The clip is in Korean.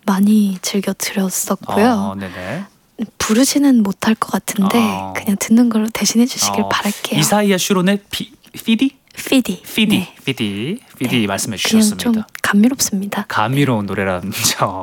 많이 즐겨 들었었고요. 네네. 부르지는 못할 것 같은데 그냥 듣는 걸로 대신해 주시길 바랄게요. 이사이아 슈론의 피디? 피디. 피디. 네. 피디 네. 말씀해 그냥 주셨습니다. 좀 감미롭습니다. 감미로운 노래라는 점.